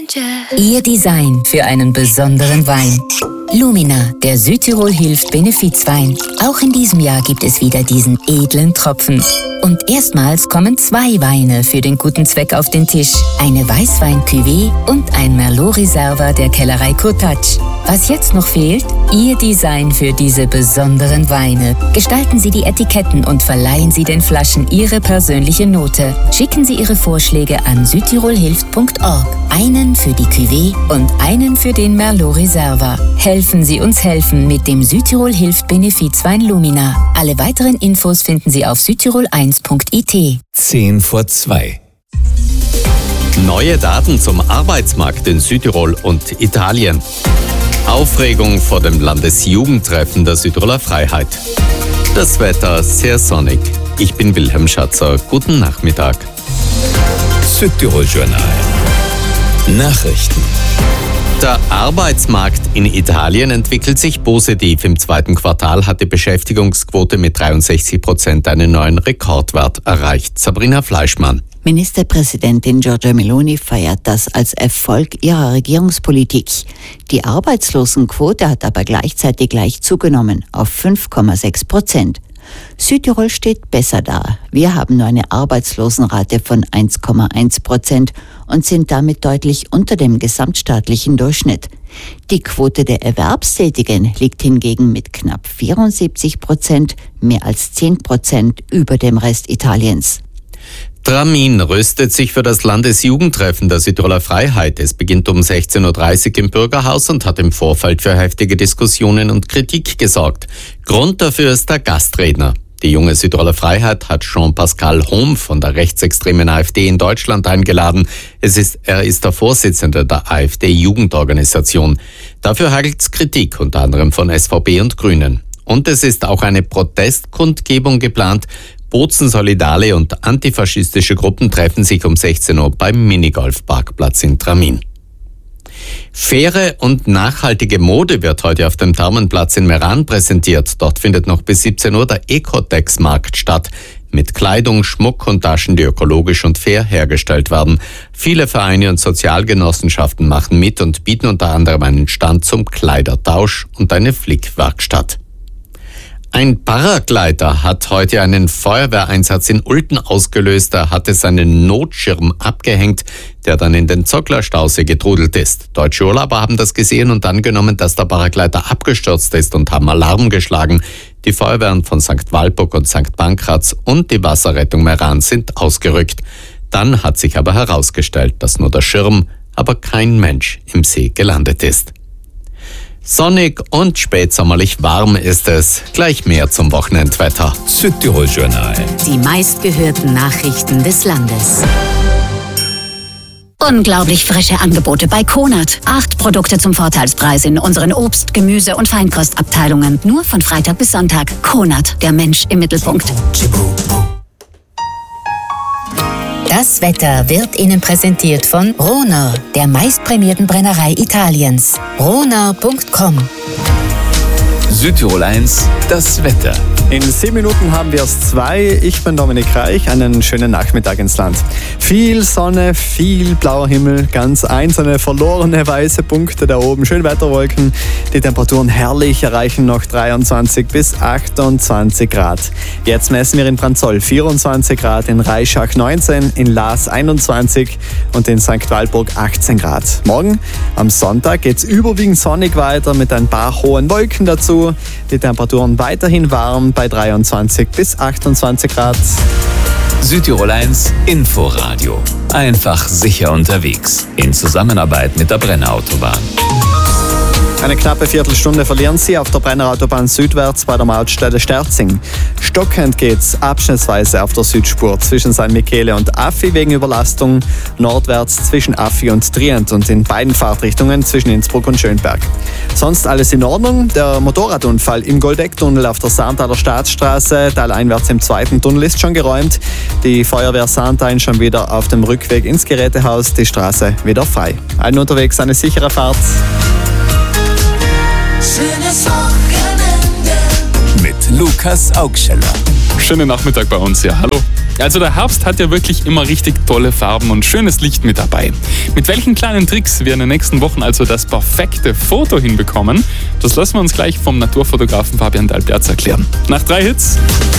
Ihr Design für einen besonderen Wein. Lumina, der Südtirol hilft Benefizwein. Auch in diesem Jahr gibt es wieder diesen edlen Tropfen. Und erstmals kommen 2 Weine für den guten Zweck auf den Tisch. Eine Weißwein-Cuvée und ein Merlot Reserva der Kellerei Kurtatsch. Was jetzt noch fehlt? Ihr Design für diese besonderen Weine. Gestalten Sie die Etiketten und verleihen Sie den Flaschen Ihre persönliche Note. Schicken Sie Ihre Vorschläge an südtirolhilft.org. Einen für die Cuvée und einen für den Merlot Reserva. Helfen Sie uns helfen mit dem Südtirol hilft Benefizwein Lumina. Alle weiteren Infos finden Sie auf südtirol1.it. 1:10. Neue Daten zum Arbeitsmarkt in Südtirol und Italien. Aufregung vor dem Landesjugendtreffen der Südtiroler Freiheit. Das Wetter sehr sonnig. Ich bin Wilhelm Schatzer. Guten Nachmittag. Südtirol Journal. Nachrichten. Der Arbeitsmarkt in Italien entwickelt sich positiv. Im 2. Quartal hat die Beschäftigungsquote mit 63% einen neuen Rekordwert erreicht. Sabrina Fleischmann. Ministerpräsidentin Giorgia Meloni feiert das als Erfolg ihrer Regierungspolitik. Die Arbeitslosenquote hat aber gleichzeitig leicht zugenommen auf 5,6%. Südtirol steht besser da. Wir haben nur eine Arbeitslosenrate von 1,1% und sind damit deutlich unter dem gesamtstaatlichen Durchschnitt. Die Quote der Erwerbstätigen liegt hingegen mit knapp 74%, mehr als 10% über dem Rest Italiens. Tramin rüstet sich für das Landesjugendtreffen der Südtiroler Freiheit. Es beginnt um 16:30 Uhr im Bürgerhaus und hat im Vorfeld für heftige Diskussionen und Kritik gesorgt. Grund dafür ist der Gastredner. Die junge Südtiroler Freiheit hat Jean-Pascal Hohm von der rechtsextremen AfD in Deutschland eingeladen. Er ist der Vorsitzende der AfD-Jugendorganisation. Dafür hagelt's Kritik, unter anderem von SVP und Grünen. Und es ist auch eine Protestkundgebung geplant. Bozen Solidale und antifaschistische Gruppen treffen sich um 16 Uhr beim Minigolfparkplatz in Tramin. Faire und nachhaltige Mode wird heute auf dem Thermenplatz in Meran präsentiert. Dort findet noch bis 17 Uhr der Ecotex-Markt statt. Mit Kleidung, Schmuck und Taschen, die ökologisch und fair hergestellt werden. Viele Vereine und Sozialgenossenschaften machen mit und bieten unter anderem einen Stand zum Kleidertausch und eine Flickwerkstatt. Ein Paragleiter hat heute einen Feuerwehreinsatz in Ulten ausgelöst. Er hatte seinen Notschirm abgehängt, der dann in den Zockler-Stausee getrudelt ist. Deutsche Urlauber haben das gesehen und angenommen, dass der Paragleiter abgestürzt ist und haben Alarm geschlagen. Die Feuerwehren von St. Walburg und St. Pankraz und die Wasserrettung Meran sind ausgerückt. Dann hat sich aber herausgestellt, dass nur der Schirm, aber kein Mensch im See gelandet ist. Sonnig und spätsommerlich warm ist es. Gleich mehr zum Wochenendwetter. Südtirol Journal. Die meistgehörten Nachrichten des Landes. Unglaublich frische Angebote bei Konert. 8 Produkte zum Vorteilspreis in unseren Obst-, Gemüse- und Feinkostabteilungen. Nur von Freitag bis Sonntag. Konert, der Mensch im Mittelpunkt. Das Wetter wird Ihnen präsentiert von Ronor, der meistprämierten Brennerei Italiens. Ronor.com. Südtirol 1, das Wetter. In 7 Minuten haben wir es 2. Ich bin Dominik Reich. Einen schönen Nachmittag ins Land. Viel Sonne, viel blauer Himmel, ganz einzelne verlorene weiße Punkte da oben. Schön Wetterwolken. Die Temperaturen herrlich, erreichen noch 23 bis 28 Grad. Jetzt messen wir in Branzoll 24 Grad, in Reischach 19, in Laas 21 und in St. Walburg 18 Grad. Morgen am Sonntag geht es überwiegend sonnig weiter mit ein paar hohen Wolken dazu. Die Temperaturen weiterhin warm bei 23 bis 28 Grad. Südtirol 1 Inforadio. Einfach sicher unterwegs. In Zusammenarbeit mit der Brennerautobahn. Eine knappe Viertelstunde verlieren Sie auf der Brennerautobahn südwärts bei der Mautstelle Sterzing. Stockend geht's abschnittsweise auf der Südspur zwischen St. Michele und Affi wegen Überlastung, nordwärts zwischen Affi und Trient und in beiden Fahrtrichtungen zwischen Innsbruck und Schönberg. Sonst alles in Ordnung. Der Motorradunfall im Goldeck-Tunnel auf der Saarnthaler Staatsstraße, taleinwärts im 2. Tunnel, ist schon geräumt. Die Feuerwehr Saarnthein schon wieder auf dem Rückweg ins Gerätehaus, die Straße wieder frei. Allen unterwegs eine sichere Fahrt. Schönes Wochenende mit Lukas Augscheller. Schönen Nachmittag bei uns, ja. Hallo. Also der Herbst hat ja wirklich immer richtig tolle Farben und schönes Licht mit dabei. Mit welchen kleinen Tricks wir in den nächsten Wochen also das perfekte Foto hinbekommen, das lassen wir uns gleich vom Naturfotografen Fabian Dalberz erklären. Nach 3 Hits